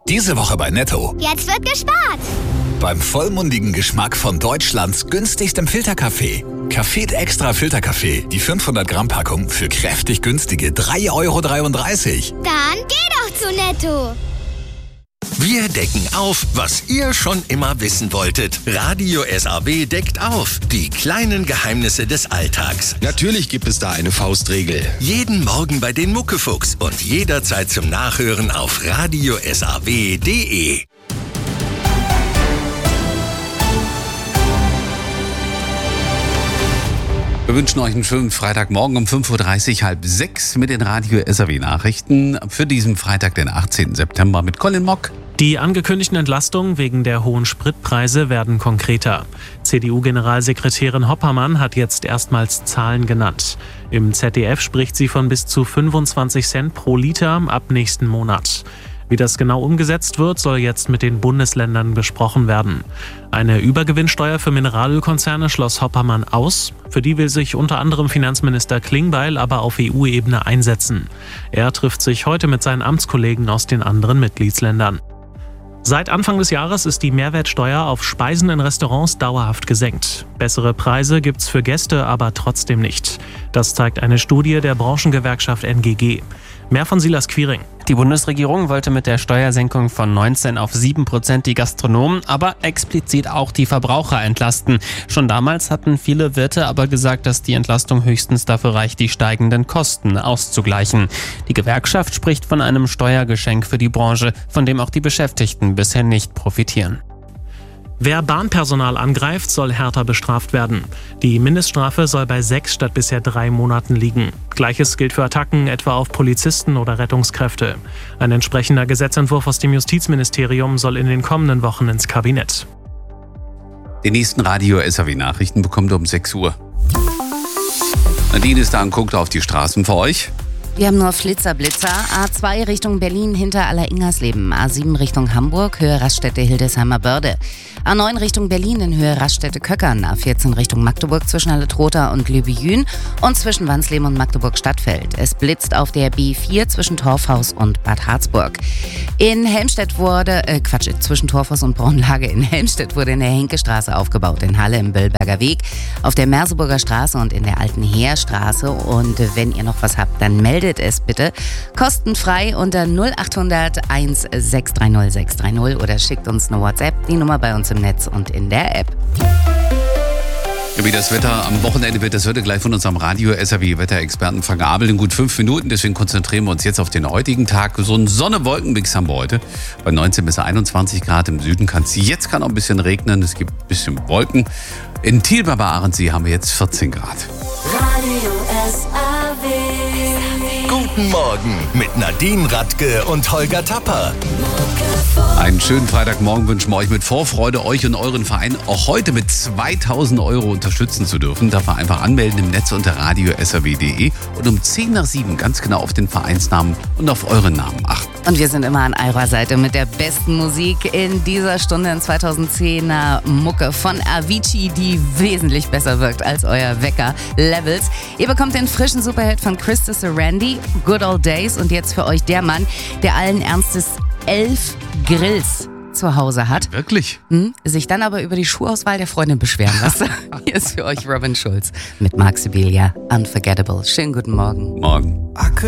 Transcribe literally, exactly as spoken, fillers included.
Diese Woche bei Netto. Jetzt wird gespart. Beim vollmundigen Geschmack von Deutschlands günstigstem Filterkaffee. Café Extra Filterkaffee. Die fünfhundert Gramm Packung für kräftig günstige drei Euro dreiunddreißig. Dann geh doch zu Netto. Wir decken auf, was ihr schon immer wissen wolltet. Radio S A W deckt auf. Die kleinen Geheimnisse des Alltags. Natürlich gibt es da eine Faustregel. Jeden Morgen bei den Muckefuchs und jederzeit zum Nachhören auf radio s a w punkt d e. Wir wünschen euch einen schönen Freitagmorgen um fünf Uhr dreißig, halb sechs mit den Radio S A W Nachrichten für diesen Freitag, den achtzehnten September mit Colin Mock. Die angekündigten Entlastungen wegen der hohen Spritpreise werden konkreter. C D U-Generalsekretärin Hoppermann hat jetzt erstmals Zahlen genannt. Im Z D F spricht sie von bis zu fünfundzwanzig Cent pro Liter ab nächsten Monat. Wie das genau umgesetzt wird, soll jetzt mit den Bundesländern besprochen werden. Eine Übergewinnsteuer für Mineralölkonzerne schloss Hoppermann aus. Für die will sich unter anderem Finanzminister Klingbeil aber auf E U-Ebene einsetzen. Er trifft sich heute mit seinen Amtskollegen aus den anderen Mitgliedsländern. Seit Anfang des Jahres ist die Mehrwertsteuer auf Speisen in Restaurants dauerhaft gesenkt. Bessere Preise gibt's für Gäste aber trotzdem nicht. Das zeigt eine Studie der Branchengewerkschaft N G G. Mehr von Silas Quiring. Die Bundesregierung wollte mit der Steuersenkung von neunzehn auf sieben Prozent die Gastronomen, aber explizit auch die Verbraucher entlasten. Schon damals hatten viele Wirte aber gesagt, dass die Entlastung höchstens dafür reicht, die steigenden Kosten auszugleichen. Die Gewerkschaft spricht von einem Steuergeschenk für die Branche, von dem auch die Beschäftigten bisher nicht profitieren. Wer Bahnpersonal angreift, soll härter bestraft werden. Die Mindeststrafe soll bei sechs statt bisher drei Monaten liegen. Gleiches gilt für Attacken etwa auf Polizisten oder Rettungskräfte. Ein entsprechender Gesetzentwurf aus dem Justizministerium soll in den kommenden Wochen ins Kabinett. Die nächsten Radio S A W Nachrichten bekommt ihr um sechs Uhr. Nadine ist da und guckt auf die Straßen für euch. Wir haben nur Flitzer, Blitzer. A zwei Richtung Berlin hinter Aller-Ingersleben. A sieben Richtung Hamburg, Höhe Raststätte Hildesheimer Börde. A neun Richtung Berlin in Höhe Raststätte Köckern. A vierzehn Richtung Magdeburg zwischen Halle-Trotha und Lübejün und zwischen Wansleben und Magdeburg-Stadtfeld. Es blitzt auf der B vier zwischen Torfhaus und Bad Harzburg. In Helmstedt wurde, äh Quatsch, zwischen Torfhaus und Braunlage in Helmstedt wurde eine Henkestraße aufgebaut. In Halle im Böllberger Weg, auf der Merseburger Straße und in der Alten Heerstraße. Und wenn ihr noch was habt, dann meldet es bitte kostenfrei unter null acht hundert eins sechs drei null sechs drei null oder schickt uns eine WhatsApp, die Nummer bei uns im Netz und in der App. Ja, wie das Wetter am Wochenende wird, das hört ihr gleich von unserem Radio S A W-Wetterexperten Frank Abel in gut fünf Minuten. Deswegen konzentrieren wir uns jetzt auf den heutigen Tag. So einen Sonne-Wolken-Mix haben wir heute. Bei neunzehn bis einundzwanzig Grad im Süden kann es jetzt kann auch ein bisschen regnen. Es gibt ein bisschen Wolken. In Thiel bei Ahrensee haben wir jetzt vierzehn Grad. Radio S A W. Guten Morgen mit Nadine Radke und Holger Tapper. Einen schönen Freitagmorgen wünschen wir euch mit Vorfreude, euch und euren Verein auch heute mit zweitausend Euro unterstützen zu dürfen. Dafür einfach anmelden im Netz unter radio s a w punkt d e und um zehn nach sieben ganz genau auf den Vereinsnamen und auf euren Namen achten. Und wir sind immer an eurer Seite mit der besten Musik in dieser Stunde in zweitausendzehner Mucke von Avicii, die wesentlich besser wirkt als euer Wecker Levels. Ihr bekommt den frischen Superhit von Krista Randy, Good Old Days, und jetzt für euch der Mann, der allen Ernstes elf Grills zu Hause hat. Wirklich? Hm, sich dann aber über die Schuhauswahl der Freundin beschweren lässt. Hier ist für euch Robin Schulz mit Marc Sibilia, Unforgettable. Schönen guten Morgen. Morgen.